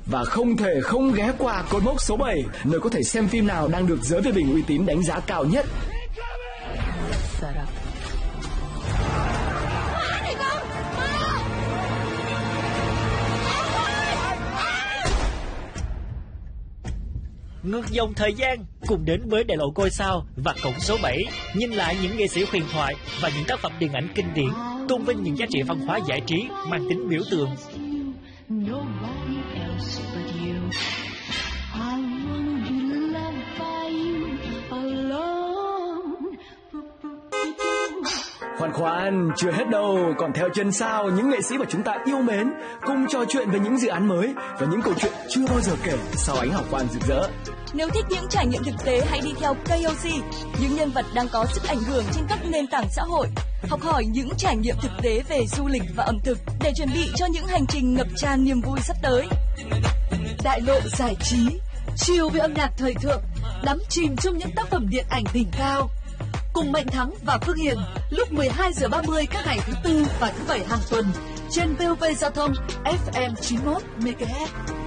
Và không thể không ghé qua cột mốc số 7, nơi có thể xem phim nào đang được giới phê bình uy tín đánh giá cao nhất. Ngược dòng thời gian, cùng đến với đại lộ ngôi sao và cổng số 7, nhìn lại những nghệ sĩ huyền thoại và những tác phẩm điện ảnh kinh điển, tôn vinh những giá trị văn hóa giải trí mang tính biểu tượng. Khoan, chưa hết đâu, còn theo chân sao những nghệ sĩ mà chúng ta yêu mến cùng trò chuyện về những dự án mới và những câu chuyện chưa bao giờ kể sau ánh hào quang rực rỡ. Nếu thích những trải nghiệm thực tế, hãy đi theo KOC, những nhân vật đang có sức ảnh hưởng trên các nền tảng xã hội. Học hỏi những trải nghiệm thực tế về du lịch và ẩm thực để chuẩn bị cho những hành trình ngập tràn niềm vui sắp tới. Đại lộ giải trí, chiều với âm nhạc thời thượng, đắm chìm trong những tác phẩm điện ảnh đỉnh cao. Cùng Mạnh Thắng và Phương Hiền lúc 12:30 các ngày thứ Tư và thứ Bảy hàng tuần trên VOV Giao thông FM 91 MHz.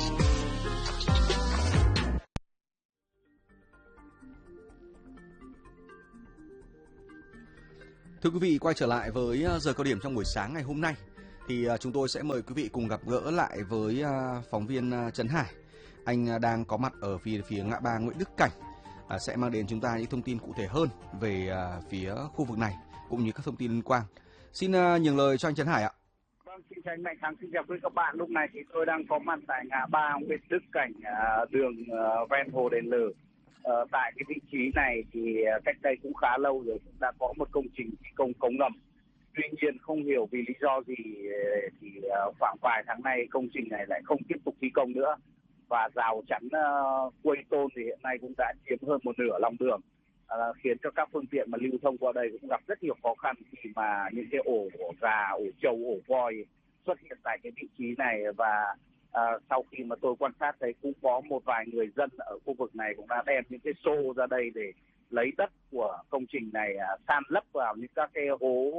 Thưa quý vị, quay trở lại với giờ cao điểm trong buổi sáng ngày hôm nay thì chúng tôi sẽ mời quý vị cùng gặp gỡ lại với phóng viên Trấn Hải. Anh đang có mặt ở phía ngã ba Nguyễn Đức Cảnh, sẽ mang đến chúng ta những thông tin cụ thể hơn về phía khu vực này cũng như các thông tin liên quan. Xin nhường lời cho anh Trấn Hải ạ. Vâng, xin chào anh Mạnh Thắng, xin chào quý các bạn. Lúc này thì tôi đang có mặt tại ngã ba Nguyễn Đức Cảnh, đường ven hồ Đền Lừ. Tại cái vị trí này thì cách đây cũng khá lâu rồi chúng ta có một công trình thi công cống ngầm. Tuy nhiên không hiểu vì lý do gì thì khoảng vài tháng nay công trình này lại không tiếp tục thi công nữa. Và rào chắn quây tôn thì hiện nay cũng đã chiếm hơn một nửa lòng đường, khiến cho các phương tiện mà lưu thông qua đây cũng gặp rất nhiều khó khăn khi mà những cái ổ gà, ổ trâu, ổ voi xuất hiện tại cái vị trí này. Và sau khi mà tôi quan sát thấy cũng có một vài người dân ở khu vực này cũng đã đem những cái xô ra đây để lấy đất của công trình này san lấp vào những các cái hố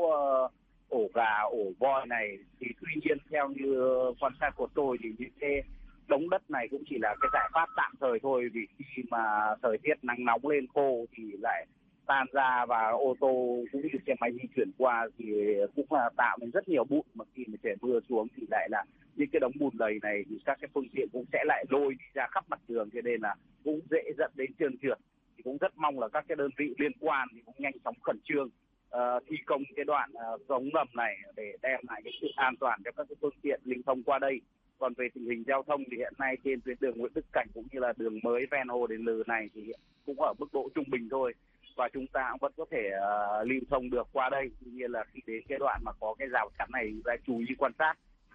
ổ gà, ổ voi này. Thì tuy nhiên theo như quan sát của tôi thì những cái đống đất này cũng chỉ là cái giải pháp tạm thời thôi, vì khi mà thời tiết nắng nóng lên khô thì lại tan ra và ô tô cũng như xe máy di chuyển qua thì cũng là tạo nên rất nhiều bụi, mà khi mà trời mưa xuống thì lại là những cái đống bùn lầy này thì các cái phương tiện cũng sẽ lại lôi đi ra khắp mặt đường, cho nên là cũng dễ dẫn đến trơn trượt. Thì cũng rất mong là các cái đơn vị liên quan thì cũng nhanh chóng khẩn trương thi công cái đoạn cống ngầm này để đem lại cái sự an toàn cho các cái phương tiện lưu thông qua đây. Còn về tình hình giao thông thì hiện nay trên tuyến đường Nguyễn Đức Cảnh cũng như là đường mới ven hồ Đền Lừ này thì cũng ở mức độ trung bình thôi, và chúng ta cũng vẫn có thể lưu thông được qua đây. Tuy nhiên là khi đến cái đoạn mà có cái rào chắn này chúng ta chú ý quan sát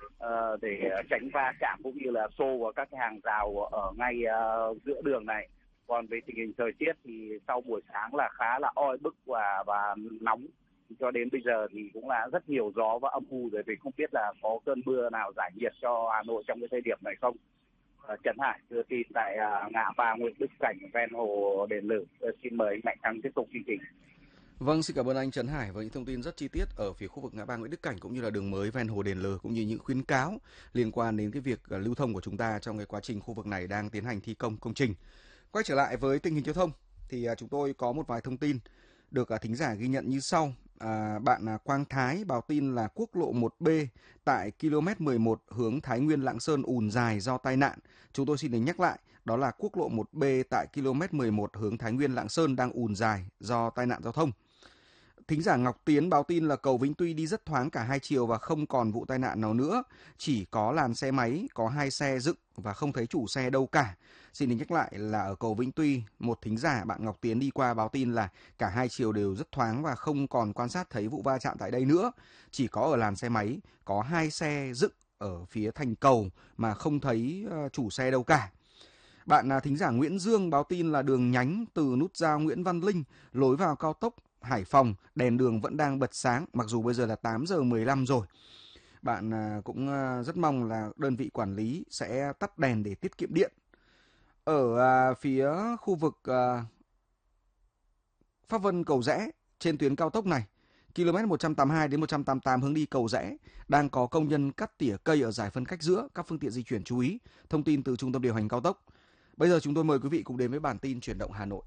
để tránh va chạm cũng như là xô vào các cái hàng rào ở ngay giữa đường này. Còn về tình hình thời tiết thì sau buổi sáng là khá là oi bức và nóng. Cho đến bây giờ thì cũng là rất nhiều gió và âm u rồi, vì không biết là có cơn mưa nào giải nhiệt cho Hà Nội trong cái thời điểm này không. Trấn Hải đưa tin tại ngã ba Nguyễn Đức Cảnh ven hồ Đền Lừ. Xin mời anh Mạnh Thắng tiếp tục chương trình. Vâng, xin cảm ơn anh Trấn Hải với những thông tin rất chi tiết ở phía khu vực ngã ba Nguyễn Đức Cảnh cũng như là đường mới ven hồ Đền Lừ, cũng như những khuyến cáo liên quan đến cái việc lưu thông của chúng ta trong cái quá trình khu vực này đang tiến hành thi công công trình. Quay trở lại với tình hình giao thông thì chúng tôi có một vài thông tin được thính giả ghi nhận như sau. Bạn Quang Thái báo tin là quốc lộ 1B tại km 11 hướng Thái Nguyên Lạng Sơn ùn dài do tai nạn. Chúng tôi xin được nhắc lại, đó là quốc lộ 1B tại km 11 hướng Thái Nguyên Lạng Sơn đang ùn dài do tai nạn giao thông. Thính giả Ngọc Tiến báo tin là cầu Vĩnh Tuy đi rất thoáng cả hai chiều và không còn vụ tai nạn nào nữa. Chỉ có làn xe máy, có 2 xe dựng và không thấy chủ xe đâu cả. Xin được nhắc lại là ở cầu Vĩnh Tuy, một thính giả bạn Ngọc Tiến đi qua báo tin là cả hai chiều đều rất thoáng và không còn quan sát thấy vụ va chạm tại đây nữa. Chỉ có ở làn xe máy, có 2 xe dựng ở phía thành cầu mà không thấy chủ xe đâu cả. Bạn thính giả Nguyễn Dương báo tin là đường nhánh từ nút giao Nguyễn Văn Linh lối vào cao tốc Hải Phòng, đèn đường vẫn đang bật sáng, mặc dù bây giờ là 8:15 rồi. Bạn cũng rất mong là đơn vị quản lý sẽ tắt đèn để tiết kiệm điện. Ở phía khu vực Pháp Vân Cầu Giẽ trên tuyến cao tốc này km 182 đến 188 hướng đi Cầu Giẽ đang có công nhân cắt tỉa cây ở giải phân cách giữa, các phương tiện di chuyển chú ý. Thông tin từ Trung tâm điều hành cao tốc. Bây giờ chúng tôi mời quý vị cùng đến với bản tin chuyển động Hà Nội.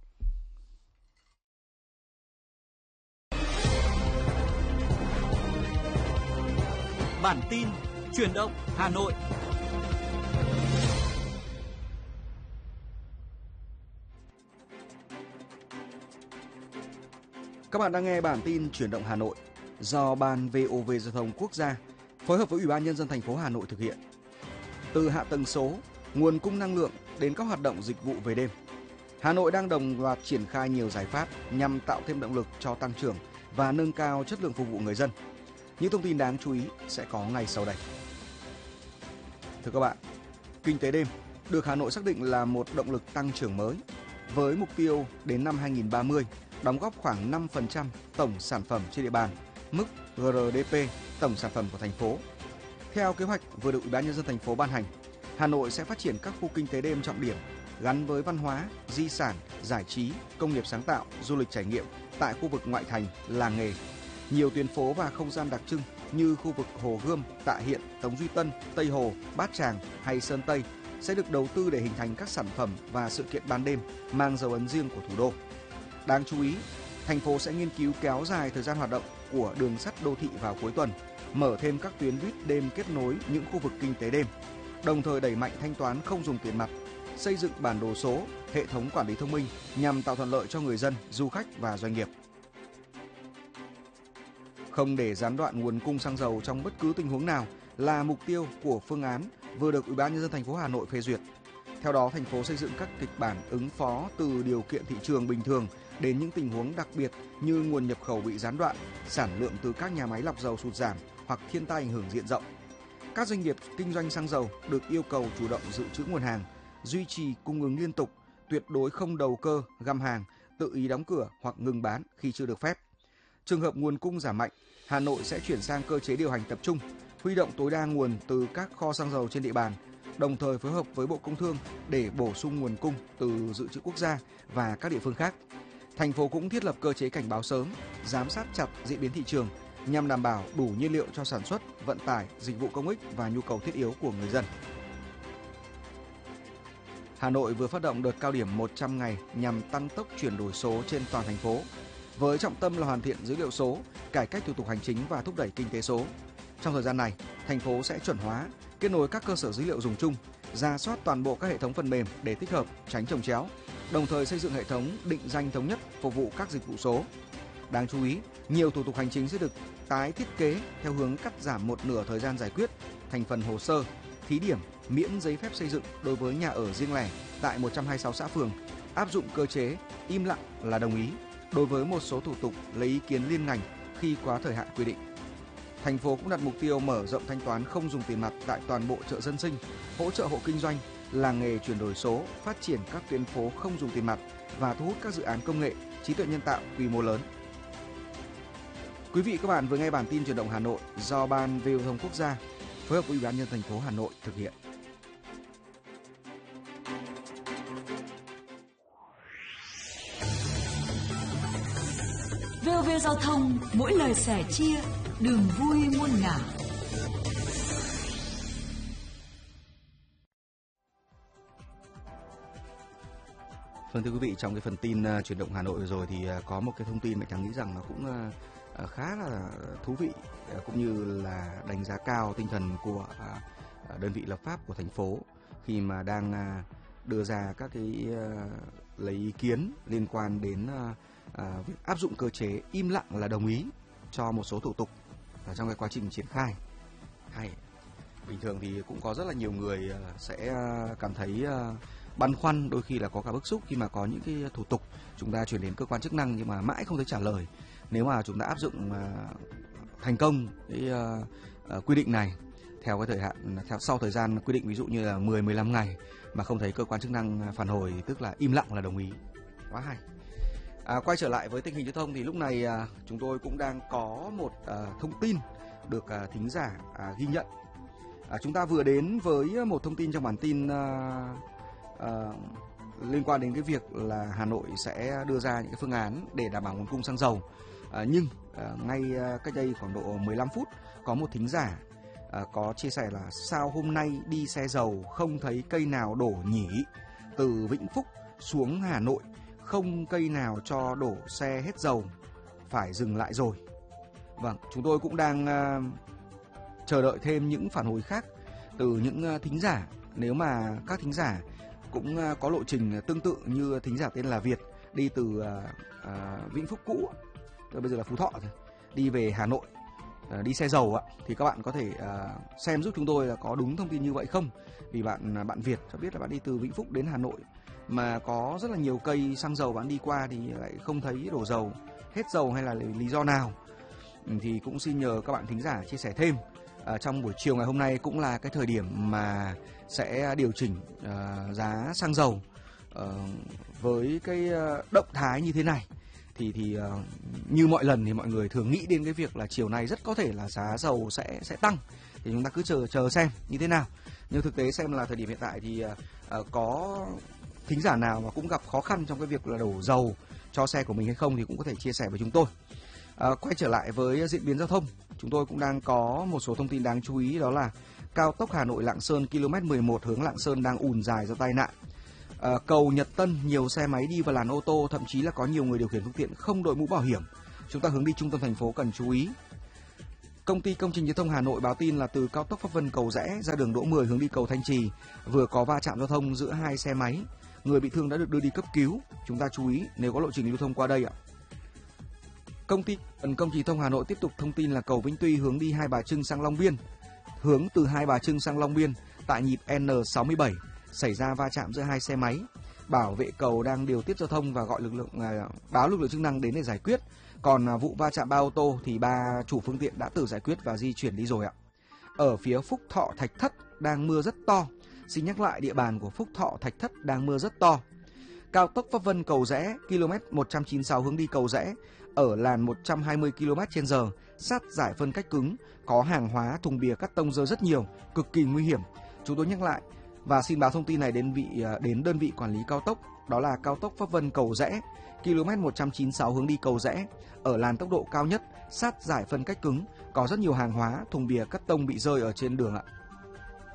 Bản tin chuyển động Hà Nội. Các bạn đang nghe bản tin chuyển động Hà Nội do Ban VOV Giao thông Quốc gia phối hợp với Ủy ban Nhân dân thành phố Hà Nội thực hiện. Từ hạ tầng số, nguồn cung năng lượng đến các hoạt động dịch vụ về đêm, Hà Nội đang đồng loạt triển khai nhiều giải pháp nhằm tạo thêm động lực cho tăng trưởng và nâng cao chất lượng phục vụ người dân. Những thông tin đáng chú ý sẽ có ngay sau đây. Thưa các bạn, kinh tế đêm được Hà Nội xác định là một động lực tăng trưởng mới, với mục tiêu đến năm 2030 đóng góp khoảng 5% tổng sản phẩm trên địa bàn, mức GDP tổng sản phẩm của thành phố. Theo kế hoạch vừa được Ủy ban Nhân dân thành phố ban hành, Hà Nội sẽ phát triển các khu kinh tế đêm trọng điểm gắn với văn hóa, di sản, giải trí, công nghiệp sáng tạo, du lịch trải nghiệm tại khu vực ngoại thành, làng nghề. Nhiều tuyến phố và không gian đặc trưng như khu vực Hồ Gươm, Tạ Hiện, Tống Duy Tân, Tây Hồ, Bát Tràng hay Sơn Tây sẽ được đầu tư để hình thành các sản phẩm và sự kiện ban đêm mang dấu ấn riêng của thủ đô. Đáng chú ý, thành phố sẽ nghiên cứu kéo dài thời gian hoạt động của đường sắt đô thị vào cuối tuần, mở thêm các tuyến buýt đêm kết nối những khu vực kinh tế đêm, đồng thời đẩy mạnh thanh toán không dùng tiền mặt, xây dựng bản đồ số, hệ thống quản lý thông minh nhằm tạo thuận lợi cho người dân, du khách và doanh nghiệp. Không để gián đoạn nguồn cung xăng dầu trong bất cứ tình huống nào là mục tiêu của phương án vừa được Ủy ban Nhân dân thành phố Hà Nội phê duyệt. Theo đó, thành phố xây dựng các kịch bản ứng phó từ điều kiện thị trường bình thường đến những tình huống đặc biệt như nguồn nhập khẩu bị gián đoạn, sản lượng từ các nhà máy lọc dầu sụt giảm hoặc thiên tai ảnh hưởng diện rộng. Các doanh nghiệp kinh doanh xăng dầu được yêu cầu chủ động dự trữ nguồn hàng, duy trì cung ứng liên tục, tuyệt đối không đầu cơ, găm hàng, tự ý đóng cửa hoặc ngừng bán khi chưa được phép. Trường hợp nguồn cung giảm mạnh, Hà Nội sẽ chuyển sang cơ chế điều hành tập trung, huy động tối đa nguồn từ các kho xăng dầu trên địa bàn, đồng thời phối hợp với Bộ Công Thương để bổ sung nguồn cung từ dự trữ quốc gia và các địa phương khác. Thành phố cũng thiết lập cơ chế cảnh báo sớm, giám sát chặt diễn biến thị trường nhằm đảm bảo đủ nhiên liệu cho sản xuất, vận tải, dịch vụ công ích và nhu cầu thiết yếu của người dân. Hà Nội vừa phát động đợt cao điểm 100 ngày nhằm tăng tốc chuyển đổi số trên toàn thành phố, với trọng tâm là hoàn thiện dữ liệu số, cải cách thủ tục hành chính và thúc đẩy kinh tế số. Trong thời gian này, thành phố sẽ chuẩn hóa, kết nối các cơ sở dữ liệu dùng chung, rà soát toàn bộ các hệ thống phần mềm để tích hợp, tránh chồng chéo, đồng thời xây dựng hệ thống định danh thống nhất phục vụ các dịch vụ số. Đáng chú ý, nhiều thủ tục hành chính sẽ được tái thiết kế theo hướng cắt giảm một nửa thời gian giải quyết, thành phần hồ sơ, thí điểm miễn giấy phép xây dựng đối với nhà ở riêng lẻ tại 126 xã phường, áp dụng cơ chế im lặng là đồng ý đối với một số thủ tục lấy ý kiến liên ngành khi quá thời hạn quy định. Thành phố cũng đặt mục tiêu mở rộng thanh toán không dùng tiền mặt tại toàn bộ chợ dân sinh, hỗ trợ hộ kinh doanh, làng nghề chuyển đổi số, phát triển các tuyến phố không dùng tiền mặt và thu hút các dự án công nghệ, trí tuệ nhân tạo quy mô lớn. Quý vị các bạn vừa nghe bản tin chuyển động Hà Nội do Ban VOV Giao thông Quốc gia phối hợp với Ủy ban Nhân dân thành phố Hà Nội thực hiện. VOV Giao thông, mỗi lời sẻ chia, đường vui muôn ngả. Vâng, thưa quý vị, trong cái phần tin chuyển động Hà Nội rồi thì có một cái thông tin mà Thắng nghĩ rằng nó cũng khá là thú vị, cũng như là đánh giá cao tinh thần của đơn vị lập pháp của thành phố khi mà đang đưa ra các cái lấy ý kiến liên quan đến việc áp dụng cơ chế im lặng là đồng ý cho một số thủ tục trong cái quá trình triển khai. Hay bình thường thì cũng có rất là nhiều người sẽ cảm thấy băn khoăn, đôi khi là có cả bức xúc khi mà có những cái thủ tục chúng ta chuyển đến cơ quan chức năng nhưng mà mãi không thấy trả lời. Nếu mà chúng ta áp dụng thành công cái quy định này theo cái thời hạn, sau thời gian quy định ví dụ như là 10-15 ngày mà không thấy cơ quan chức năng phản hồi, tức là im lặng là đồng ý. Quá hay. Quay trở lại với tình hình giao thông thì lúc này chúng tôi cũng đang có một thông tin được thính giả ghi nhận. Chúng ta vừa đến với một thông tin trong bản tin liên quan đến cái việc là Hà Nội sẽ đưa ra những cái phương án để đảm bảo nguồn cung xăng dầu. Nhưng ngay cách đây khoảng độ 15 phút có một thính giả có chia sẻ là sao hôm nay đi xe dầu không thấy cây nào đổ nhỉ? Từ Vĩnh Phúc xuống Hà Nội không cây nào cho đổ xe hết dầu, phải dừng lại rồi. Vâng, chúng tôi cũng đang chờ đợi thêm những phản hồi khác từ những thính giả. Nếu mà các thính giả cũng có lộ trình tương tự như thính giả tên là Việt, đi từ Vĩnh Phúc cũ, bây giờ là Phú Thọ rồi, đi về Hà Nội, đi xe dầu ạ, thì các bạn có thể xem giúp chúng tôi là có đúng thông tin như vậy không. Vì bạn Việt cho biết là bạn đi từ Vĩnh Phúc đến Hà Nội mà có rất là nhiều cây xăng dầu bạn đi qua thì lại không thấy đổ dầu, hết dầu, hay là lý do nào. Thì cũng xin nhờ các bạn thính giả chia sẻ thêm. Trong buổi chiều ngày hôm nay cũng là cái thời điểm mà sẽ điều chỉnh giá xăng dầu. Với cái động thái như thế này thì như mọi lần thì mọi người thường nghĩ đến cái việc là chiều nay rất có thể là giá dầu sẽ tăng, thì chúng ta cứ chờ xem như thế nào. Nhưng thực tế xem là thời điểm hiện tại thì có thính giả nào mà cũng gặp khó khăn trong cái việc là đổ dầu cho xe của mình hay không thì cũng có thể chia sẻ với chúng tôi. Quay trở lại với diễn biến giao thông, chúng tôi cũng đang có một số thông tin đáng chú ý, đó là cao tốc Hà Nội Lạng Sơn km 11 hướng Lạng Sơn đang ùn dài do tai nạn. Cầu Nhật Tân nhiều xe máy đi vào làn ô tô, thậm chí là có nhiều người điều khiển phương tiện không đội mũ bảo hiểm. Chúng ta hướng đi trung tâm thành phố cần chú ý. Công ty Công trình Giao thông Hà Nội báo tin là từ cao tốc Pháp Vân Cầu Giẽ ra đường Đỗ Mười hướng đi cầu Thanh Trì vừa có va chạm giao thông giữa hai xe máy. Người bị thương đã được đưa đi cấp cứu. Chúng ta chú ý nếu có lộ trình lưu thông qua đây ạ. Công ty Công trình Thông Hà Nội tiếp tục thông tin là cầu Vĩnh Tuy hướng đi Hai Bà Trưng sang Long Biên, hướng từ Hai Bà Trưng sang Long Biên tại nhịp N67 xảy ra va chạm giữa hai xe máy. Bảo vệ cầu đang điều tiết giao thông và gọi báo lực lượng chức năng đến để giải quyết. Còn vụ va chạm 3 ô tô thì 3 chủ phương tiện đã tự giải quyết và di chuyển đi rồi ạ. Ở phía Phúc Thọ Thạch Thất đang mưa rất to. Xin nhắc lại địa bàn của Phúc Thọ Thạch Thất đang mưa rất to. Cao tốc Pháp Vân Cầu Giẽ km 196 hướng đi Cầu Giẽ ở làn 120 km/h, sát giải phân cách cứng, có hàng hóa thùng bìa cắt tông rơi rất nhiều, cực kỳ nguy hiểm. Chúng tôi nhắc lại và xin báo thông tin này đến đơn vị quản lý cao tốc, đó là cao tốc Pháp Vân Cầu Giẽ km 196 hướng đi Cầu Giẽ ở làn tốc độ cao nhất, sát giải phân cách cứng, có rất nhiều hàng hóa thùng bìa cắt tông bị rơi ở trên đường ạ.